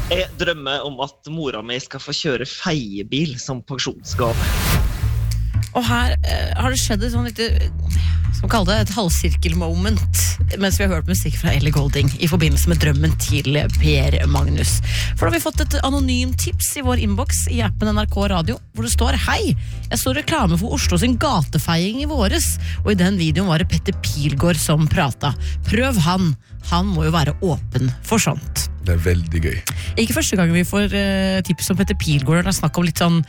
Jeg drømmer om at mora mi skal få kjøre feiebil som pensjonsgave. Og her har det skjedd et sånn lite, skal vi kalle det et halvsirkelmoment, mens vi har hørt musikk fra Ellie Goulding i forbindelse med drømmen til Per Magnus. For da har vi fått et anonymt tips i vår inbox i appen NRK Radio, hvor det står: Hei, jeg så reklame for Oslo sin gatefeiing i våres, og i den videoen var det Petter Pilgaard som prata. Prøv han må jo være åpen for sånt. Det er veldig gøy. Ikke første gang vi får tips om Petter Pilgaard, det er snakk om litt sånn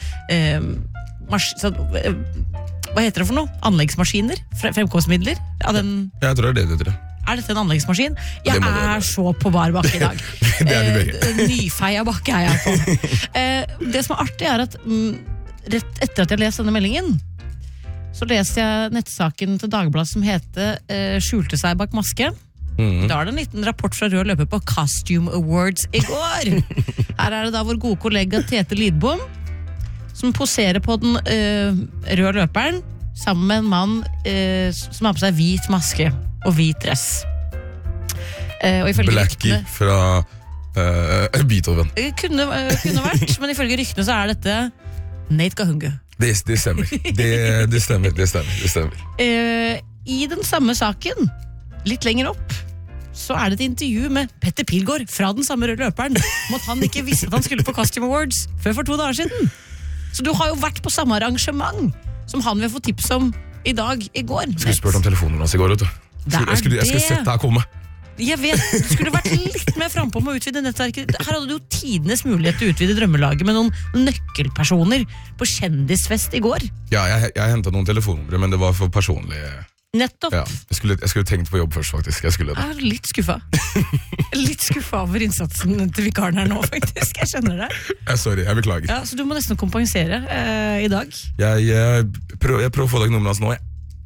hva heter det for noe? Anleggsmaskiner? Fremkomstmidler? Jeg tror det er det. Er dette en anleggsmaskin? Jeg er så på bar bakke i dag. Det er vi begge. Nyfeia bakke er jeg på. Det som er artig er at rett etter at jeg leste denne meldingen, så leste jeg nettsaken til Dagbladet som heter Skjulte seg bak maske. Da er det en liten rapport fra Rød løper på Costume Awards i går. Her er det da vår gode kollega Tete Lidbom som poserer på den røde løperen sammen med en mann som har på seg hvit maske og hvit dress. Og Blackie fra Beethoven. Kunne vært, men ifølge ryktene så er dette Nate Gahungu. Det stemmer. Det stemmer. I den samme saken, litt lenger opp, så er det et intervju med Petter Pilgaard fra den samme røde løperen om at han ikke visste at han skulle på Costume Awards før for 2 dager siden. Så du har jo vært på samme arrangement som han vil få tips om i dag, i går. Jeg skulle spurt om telefonen hans i går, vet du. Jeg skulle sett det her komme. Jeg vet, du skulle vært litt mer frempå med å utvide nettverket. Her hadde du jo tidenes mulighet til å utvide drømmelaget med noen nøkkelpersoner på kjendisfest i går. Ja, jeg hentet noen telefonnumre, men det var for personlig. Nettopp. Ja, jeg skulle tenkt på jobb først, faktisk. Jeg er litt skuffa. Litt skuffa over innsatsen til vikaren her nå, faktisk. Jeg skjønner det. Sorry, jeg beklager. Ja, så du må nesten kompensere i dag. Jeg prøver å få deg nummeret hans nå,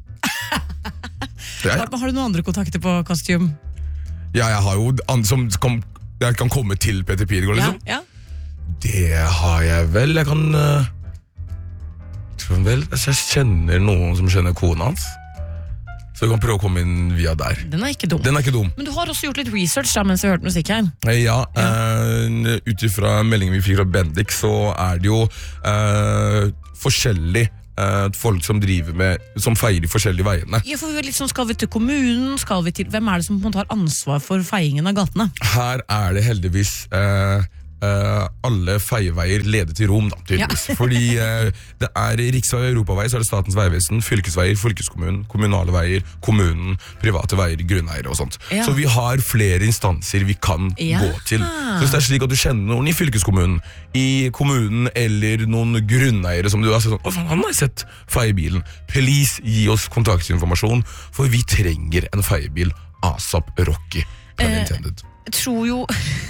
Har du noen andre kontakter på Costume? Ja, jeg har jo som jeg kan komme til Petter Pilgaard, liksom. Ja. Det har jeg vel. Jeg kjenner noen som kjenner kona hans. Så du kan prøve å komme inn via der. Den er ikke dum. Men du har også gjort litt research da, mens vi har hørt musikk her. Ja, ut ifra meldingen vi fikk fra Bendik, så er det jo forskjellig folk som driver med, som feier de forskjellige veiene. Ja, for vi er litt sånn, skal vi til kommunen, hvem er det som har ansvar for feiingen av gatene? Her er det heldigvis alle feieveier leder til Rom, da, tydeligvis. Ja. Fordi det er riksvei og europavei, så er det Statens vegvesen, fylkesveier, fylkeskommunen, kommunale veier, kommunen, private veier, grunneiere og sånt. Ja. Så vi har flere instanser vi kan gå til. Så hvis det er slik at du kjenner noen i fylkeskommunen, i kommunen, eller noen grunneiere som du har sett sånn, han har sett feiebilen, please gi oss kontaktinformasjon, for vi trenger en feiebil. ASAP Rocky, pun intended. Jeg tror jo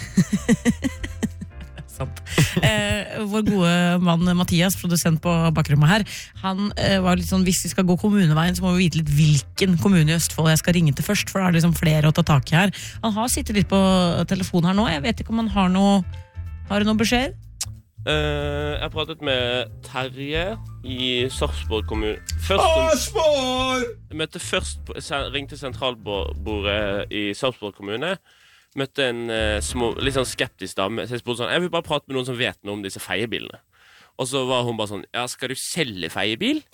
vår gode mann Mathias, produsent på bakrommet her, han var litt sånn, hvis vi skal gå kommuneveien så må vi vite litt hvilken kommune i Østfold jeg skal ringe til først, for det er liksom flere å ta tak i her. Han har sittet litt på telefonen her nå. Jeg vet ikke om han har noe beskjed? Jeg har pratet med Terje i Sarpsborg kommune. Ringte sentralbordet i Sarpsborg kommune. Møtte en litt sånn skeptisk dame. Så jeg spurte sånn, jeg vil bare prate med noen som vet noe om disse feiebilene. Og så var hun bare sånn, ja, skal du selge feiebil?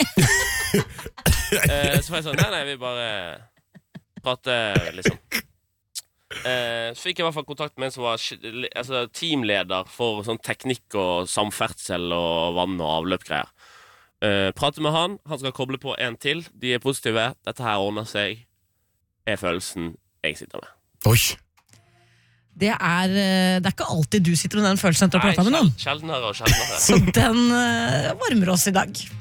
Så var jeg sånn, nei, vi bare prate, liksom. Så fikk jeg i hvert fall kontakt med en som var teamleder for sånn teknikk og samferdsel og vann- og avløpgreier. Prate med han skal koble på en til. De er positive, dette her ordner seg. Er følelsen jeg sitter med. Oi! Det er ikke alltid du sitter med den følelsen etter å prate med noen. Sjeldnere og sjeldnere. Så den varmer oss i dag.